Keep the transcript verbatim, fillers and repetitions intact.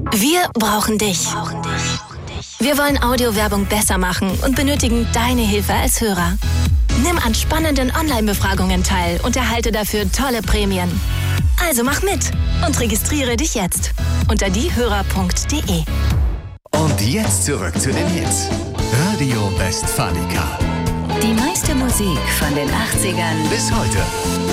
Wir brauchen dich. Wir wollen Audiowerbung besser machen und benötigen deine Hilfe als Hörer. Nimm an spannenden Online-Befragungen teil und erhalte dafür tolle Prämien. Also mach mit und registriere dich jetzt unter diehörer punkt de. Und jetzt zurück zu den Hits. Radio Westfalica. Die meiste Musik von den achtzigern Bis heute.